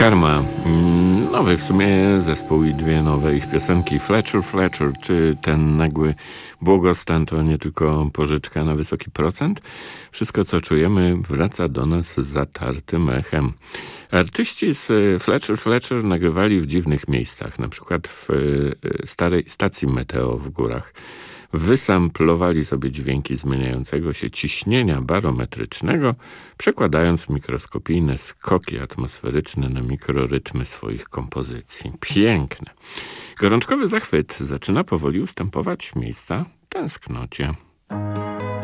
Karma. Nowy w sumie zespół i dwie nowe ich piosenki. Fletcher, czy ten nagły błogostan to nie tylko pożyczka na wysoki procent? Wszystko, co czujemy, wraca do nas zatartym echem. Artyści z Fletcher nagrywali w dziwnych miejscach, na przykład w starej stacji meteo w górach. Wysamplowali sobie dźwięki zmieniającego się ciśnienia barometrycznego, przekładając mikroskopijne skoki atmosferyczne na mikrorytmy swoich kompozycji. Piękne. Gorączkowy zachwyt zaczyna powoli ustępować miejsca tęsknocie.